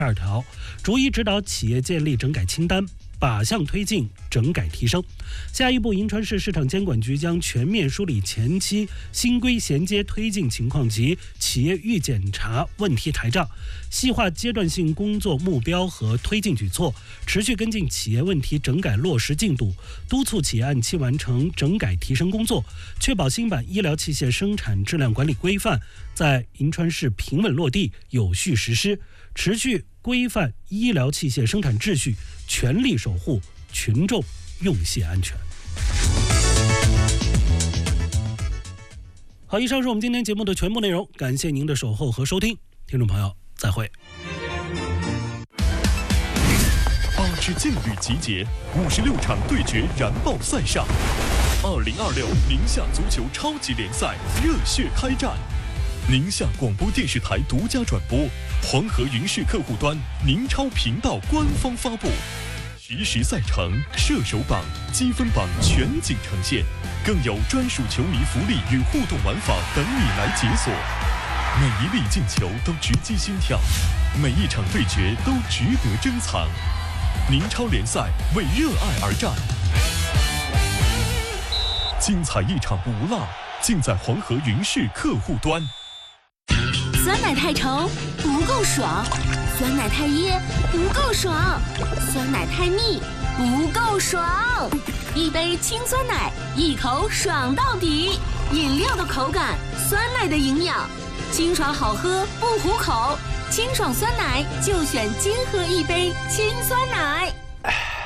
2条，逐一指导企业建立整改清单，靶向推进整改提升。下一步，银川市市场监管局将全面梳理前期新规衔接推进情况及企业预检查问题台账，细化阶段性工作目标和推进举措，持续跟进企业问题整改落实进度，督促企业按期完成整改提升工作，确保新版医疗器械生产质量管理规范在银川市平稳落地、有序实施，持续规范医疗器械生产秩序，全力守护群众用械安全。好，以上是我们今天节目的全部内容，感谢您的守候和收听，听众朋友再会。 8支劲旅集结，56场对决燃爆赛上，2026宁夏足球超级联赛热血开战。宁夏广播电视台独家转播，黄河云视客户端、宁超频道官方发布，实时赛程、射手榜、积分榜全景呈现，更有专属球迷福利与互动玩法等你来解锁。每一粒进球都直击心跳，每一场对决都值得珍藏。宁超联赛为热爱而战，精彩一场不落，尽在黄河云视客户端。 酸奶太稠不够爽，酸奶太噎不够爽，酸奶太腻不够爽。一杯清酸奶，一口爽到底。饮料的口感，酸奶的营养，清爽好喝不糊口。清爽酸奶就选金喝一杯清酸奶。